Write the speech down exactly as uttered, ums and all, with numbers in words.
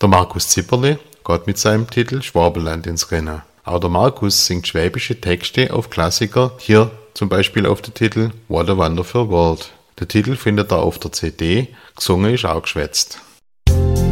Der Markus Zipperle geht mit seinem Titel Schwabenland ins Rennen. Auch der Markus singt schwäbische Texte auf Klassiker, hier zum Beispiel auf den Titel What a Wonderful World. Den Titel findet er auf der C D, gesungen ist auch geschwätzt.